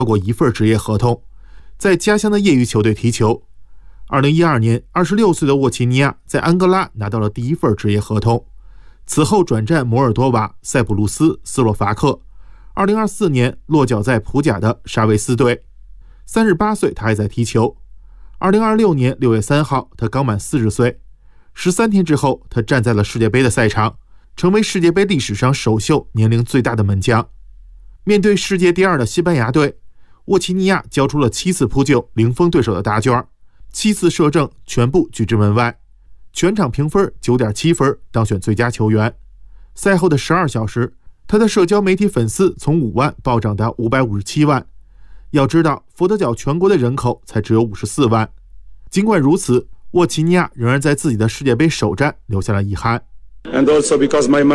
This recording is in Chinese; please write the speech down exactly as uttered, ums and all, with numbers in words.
过一份职业合同，在家乡的业余球队踢球。二零一二年，二十六岁的沃齐尼亚在安哥拉拿到了第一份职业合同，此后转战摩尔多瓦、塞浦路斯、斯洛伐克。二零二四年落脚在普甲的沙维斯队。三十八岁，他还在踢球。二零二六年六月三号，他刚满四十岁。十三天之后，他站在了世界杯的赛场，成为世界杯历史上首秀年龄最大的门将。面对世界第二的西班牙队，沃齐尼亚交出了七次扑救，零封对手的答卷，七次射正，全部拒之门外。全场评分 九点七分，当选最佳球员。赛后的十二小时，他的社交媒体粉丝从五万暴涨到五百五十七万。要知道，佛得角全国的人口才只有五十四万。尽管如此，沃齐尼亚仍然在自己的世界杯首战留下了遗憾。And also because my